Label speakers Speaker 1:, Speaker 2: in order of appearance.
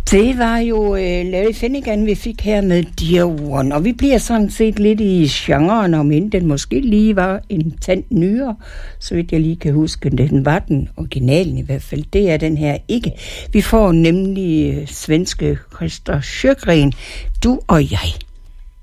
Speaker 1: Det var jo Larry Finnegan, vi fik her med Dear One, og vi bliver sådan set lidt i genren, om inden den måske lige var en tand nyere, så vidt jeg lige kan huske, den var den originalen i hvert fald. Det er den her ikke. Vi får nemlig svenske Christer Sjögren, Du og jeg.